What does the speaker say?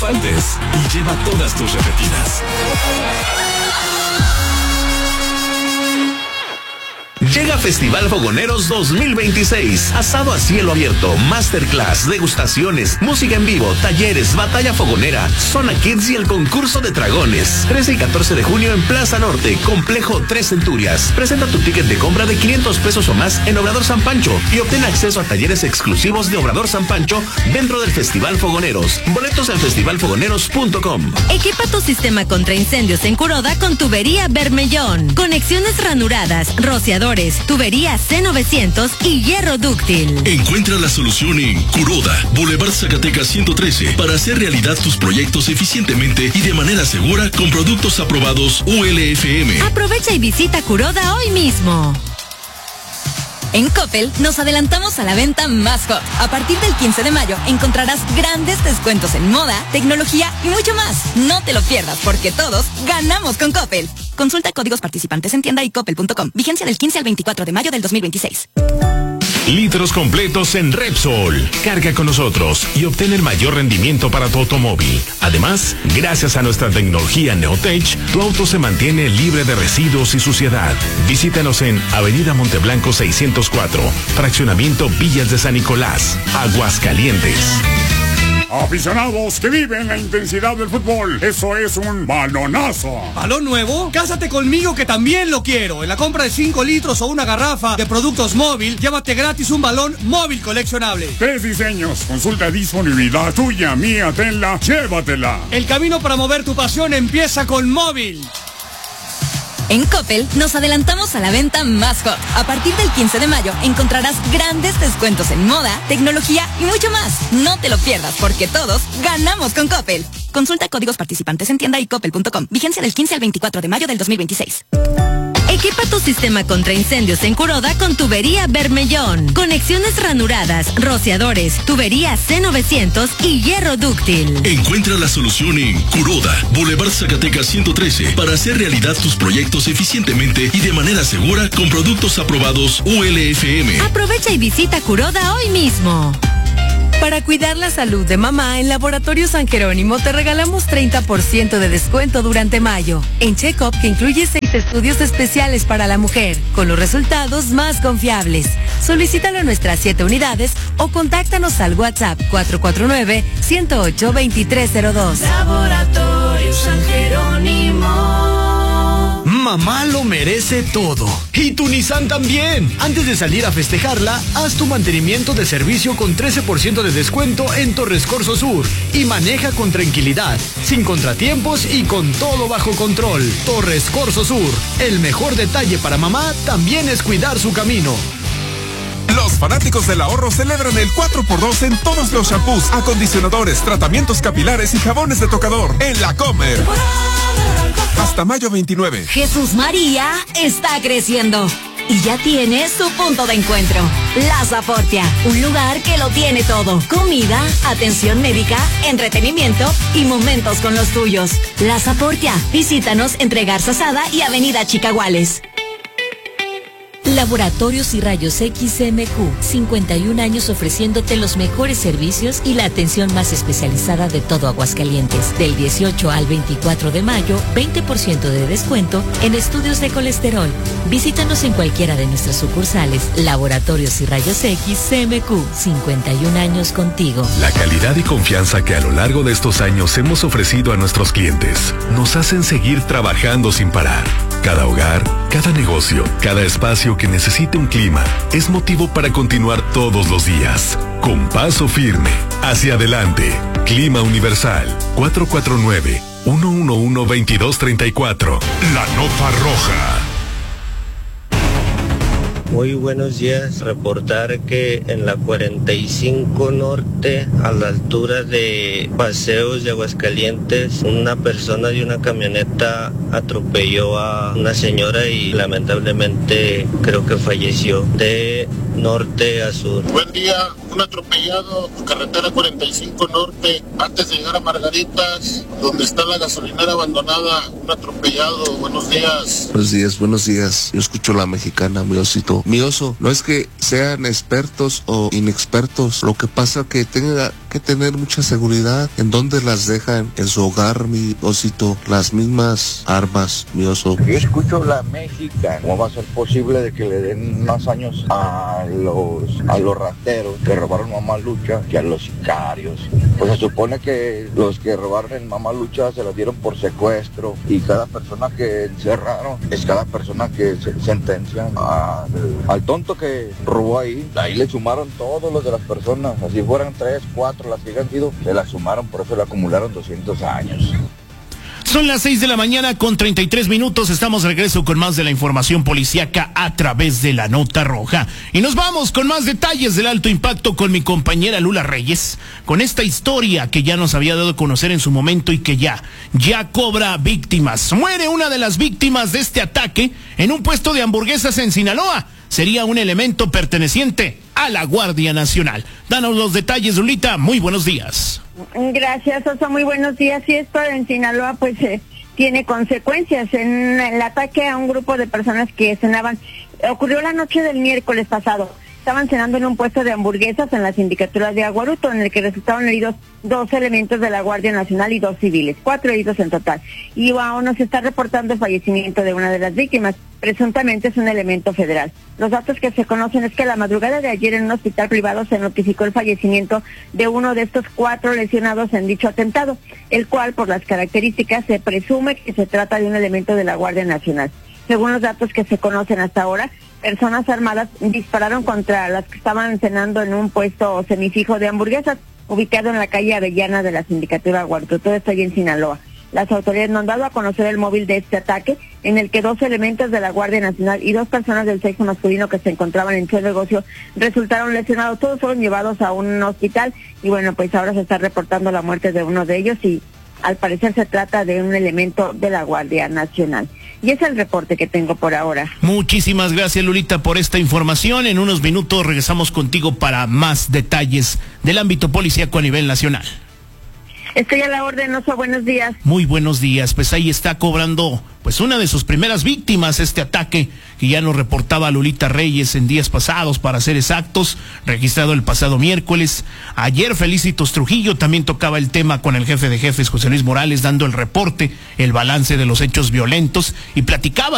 faltes y lleva todas tus repetidas. Llega Festival Fogoneros 2026. Asado a cielo abierto, masterclass, degustaciones, música en vivo, talleres, batalla fogonera, zona kids y el concurso de dragones. 13 y 14 de junio en Plaza Norte, Complejo 3 Centurias. Presenta tu ticket de compra de 500 pesos o más en Obrador San Pancho y obtén acceso a talleres exclusivos de Obrador San Pancho dentro del Festival Fogoneros. Boletos en festivalfogoneros.com. Equipa tu sistema contra incendios en Kuroda con tubería Bermellón. Conexiones ranuradas, rociadores, tubería C900 y hierro dúctil. Encuentra la solución en Kuroda, Boulevard Zacatecas 113, para hacer realidad tus proyectos eficientemente y de manera segura con productos aprobados ULFM. Aprovecha y visita Kuroda hoy mismo. En Coppel nos adelantamos a la venta más hot. A partir del 15 de mayo encontrarás grandes descuentos en moda, tecnología y mucho más. No te lo pierdas porque todos ganamos con Coppel. Consulta códigos participantes en tienda y coppel.com. Vigencia del 15 al 24 de mayo del 2026. Litros completos en Repsol. Carga con nosotros y obtén el mayor rendimiento para tu automóvil. Además, gracias a nuestra tecnología Neotech, tu auto se mantiene libre de residuos y suciedad. Visítanos en Avenida Monteblanco 604, Fraccionamiento Villas de San Nicolás, Aguascalientes. Aficionados que viven la intensidad del fútbol, eso es un balonazo. ¿Balón nuevo? Cásate conmigo que también lo quiero. En la compra de 5 litros o una garrafa de productos móvil, llévate gratis un balón móvil coleccionable. 3 diseños, consulta disponibilidad tuya, mía, tenla, llévatela. El camino para mover tu pasión empieza con móvil. En Coppel nos adelantamos a la venta más hot. A partir del 15 de mayo encontrarás grandes descuentos en moda, tecnología y mucho más. No te lo pierdas porque todos ganamos con Coppel. Consulta códigos participantes en tienda y coppel.com. Vigencia del 15 al 24 de mayo del 2026. Equipa tu sistema contra incendios en Kuroda con tubería Bermellón. Conexiones ranuradas, rociadores, tubería C900 y hierro dúctil. Encuentra la solución en Kuroda, Boulevard Zacatecas 113, para hacer realidad tus proyectos eficientemente y de manera segura con productos aprobados ULFM. Aprovecha y visita Kuroda hoy mismo. Para cuidar la salud de mamá, en Laboratorio San Jerónimo te regalamos 30% de descuento durante mayo. En Check-up, que incluye 6 estudios especiales para la mujer, con los resultados más confiables. Solicítalo a nuestras 7 unidades o contáctanos al WhatsApp 449-108-2302. Laboratorio San Jerónimo. Mamá lo merece todo. Y tu Nissan también. Antes de salir a festejarla, haz tu mantenimiento de servicio con 13% de descuento en Torres Corso Sur. Y maneja con tranquilidad, sin contratiempos y con todo bajo control. Torres Corso Sur. El mejor detalle para mamá también es cuidar su camino. Los fanáticos del ahorro celebran el 4x2 en todos los shampoos, acondicionadores, tratamientos capilares y jabones de tocador en La Comer. Hasta mayo 29. Jesús María está creciendo y ya tiene su punto de encuentro. La Zaportia, un lugar que lo tiene todo. Comida, atención médica, entretenimiento y momentos con los tuyos. La Zaportia, visítanos entre Garza Sada y Avenida Chicaguales. Laboratorios y Rayos X CMQ, 51 años ofreciéndote los mejores servicios y la atención más especializada de todo Aguascalientes. Del 18 al 24 de mayo, 20% de descuento en estudios de colesterol. Visítanos en cualquiera de nuestras sucursales. Laboratorios y Rayos X CMQ, 51 años contigo. La calidad y confianza que a lo largo de estos años hemos ofrecido a nuestros clientes nos hacen seguir trabajando sin parar. Cada hogar, cada negocio, cada espacio que necesite un clima es motivo para continuar todos los días. Con paso firme, hacia adelante. Clima Universal, 449-111-2234. La nota roja. Muy buenos días. Reportar que en la 45 Norte, a la altura de Paseos de Aguascalientes, una persona de una camioneta atropelló a una señora y lamentablemente creo que falleció. De norte a sur. Buen día, un atropellado, carretera 45 Norte, antes de llegar a Margaritas, donde está la gasolinera abandonada, un atropellado. Buenos días. Buenos días. Yo escucho La Mexicana, mi osito. Mi oso, no es que sean expertos o inexpertos, lo que pasa que que tener mucha seguridad. ¿En dónde las dejan? En su hogar, mi osito. Las mismas armas, mi oso. Yo escucho la Mexicana. ¿Cómo va a ser posible de que le den más años a los rateros que robaron Mamalucha que a los sicarios? Pues se supone que los que robaron en Mamalucha se las dieron por secuestro, y cada persona que encerraron es cada persona que sentencian al tonto que robó ahí le sumaron todos los de las personas, así fueran 3, 4 las que hayan sido, se las sumaron, por eso le acumularon 200 años. Son las 6 de la mañana con 33 minutos. Estamos de regreso con más de la información policíaca a través de la Nota Roja. Y nos vamos con más detalles del alto impacto con mi compañera Lula Reyes, con esta historia que ya nos había dado a conocer en su momento y que ya cobra víctimas. Muere una de las víctimas de este ataque en un puesto de hamburguesas en Sinaloa. Sería un elemento perteneciente a la Guardia Nacional. Danos los detalles, Lulita. Muy buenos días. Gracias, Oso. Muy buenos días. Y esto en Sinaloa, pues, tiene consecuencias. En el ataque a un grupo de personas que cenaban, ocurrió la noche del miércoles pasado. Estaban cenando en un puesto de hamburguesas en la sindicatura de Aguaruto, en el que resultaron heridos 2 elementos de la Guardia Nacional y 2 civiles, 4 heridos en total. Y aún nos está reportando el fallecimiento de una de las víctimas. Presuntamente es un elemento federal. Los datos que se conocen es que la madrugada de ayer en un hospital privado se notificó el fallecimiento de uno de estos 4 lesionados en dicho atentado, el cual, por las características, se presume que se trata de un elemento de la Guardia Nacional. Según los datos que se conocen hasta ahora, personas armadas dispararon contra las que estaban cenando en un puesto semifijo de hamburguesas, ubicado en la calle Avellana de la sindicatura Aguaruto. Todo esto allí en Sinaloa. Las autoridades no han dado a conocer el móvil de este ataque, en el que 2 elementos de la Guardia Nacional y 2 personas del sexo masculino que se encontraban en su negocio resultaron lesionados. Todos fueron llevados a un hospital y bueno, pues ahora se está reportando la muerte de uno de ellos y al parecer se trata de un elemento de la Guardia Nacional. Y es el reporte que tengo por ahora. Muchísimas gracias, Lulita, por esta información. En unos minutos regresamos contigo para más detalles del ámbito policíaco a nivel nacional. Estoy a la orden, Oso. Buenos días. Muy buenos días. Pues ahí está cobrando pues una de sus primeras víctimas este ataque que ya nos reportaba Lulita Reyes en días pasados, para ser exactos, registrado el pasado miércoles. Ayer Felicitos Trujillo también tocaba el tema con el jefe de jefes, José Luis Morales, dando el reporte, el balance de los hechos violentos, y platicaba